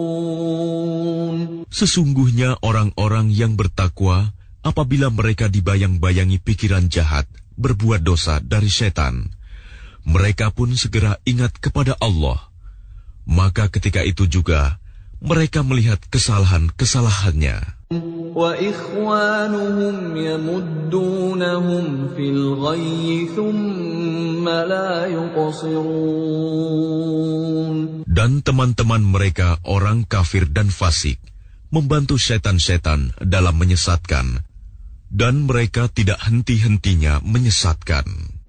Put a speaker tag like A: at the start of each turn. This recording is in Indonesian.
A: Sesungguhnya orang-orang yang bertakwa, apabila mereka dibayang-bayangi pikiran jahat, berbuat dosa dari setan, mereka pun segera ingat kepada Allah. Maka ketika itu juga, mereka melihat kesalahan-kesalahannya.
B: وَإِخْوَانُهُمْ يَمُدُّونَهُمْ فِي الْغَيِّ ثُمَّ لَا يُقْصِرُونَ.
A: Dan teman-teman mereka orang kafir dan fasik membantu setan-setan dalam menyesatkan, dan mereka tidak henti-hentinya menyesatkan.